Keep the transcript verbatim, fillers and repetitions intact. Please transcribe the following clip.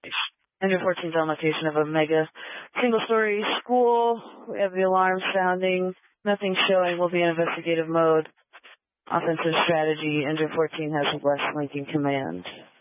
Android fourteen is on location of a mega single-story school. We have the alarm sounding. Nothing showing. We'll be in investigative mode. Offensive strategy. Android fourteen has a West linking command.